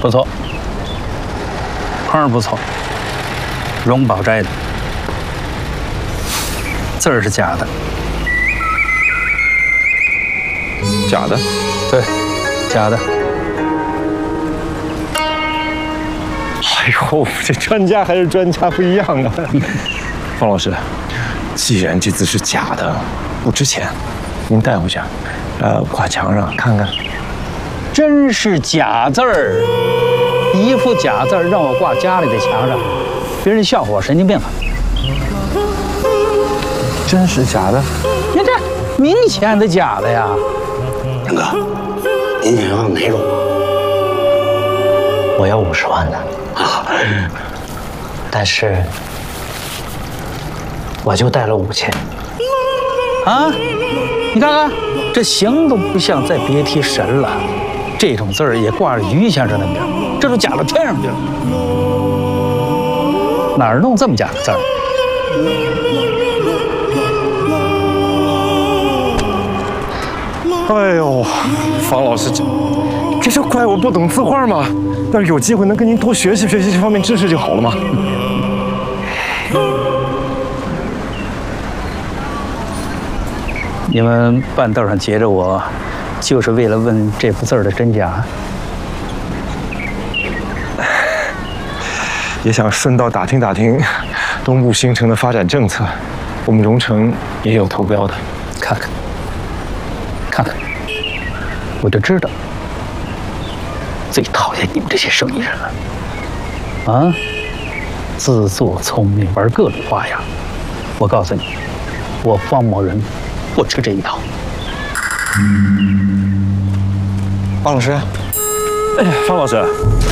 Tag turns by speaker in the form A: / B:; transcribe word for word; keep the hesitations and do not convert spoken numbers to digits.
A: 不错，框儿不错，荣宝斋的，字儿是假的。
B: 假的？
A: 对，假的。
B: 哎呦，这专家还是专家不一样啊！方老师，既然这字是假的，不值钱，您带回家，呃，挂墙上看看。
A: 真是假字儿，一副假字儿让我挂家里的墙上，别人笑话我神经病啊！
B: 真是假的？
A: 你这明显的假的呀！
C: 大哥，您想要哪种？
D: 我要五十万的
C: 啊，
D: 但是我就带了五千。
A: 啊，你看看，这形都不像，再别提神了。这种字儿也挂着于先生的名，这都假到天上去了。哪儿弄这么假的字儿？
B: 哎呦，方老师，这这就怪我不懂字画吗？但是有机会能跟您多学习学习这方面知识就好了嘛。
A: 你们半道上截着我，就是为了问这幅字儿的真假？
B: 也想顺道打听打听东部新城的发展政策。我们荣城也有投标的，
A: 看看，看看，我就知道，最讨厌你们这些生意人了。啊，自作聪明，玩各种花样。我告诉你，我方某人不吃这一套。
B: 方老师，哎，方老师，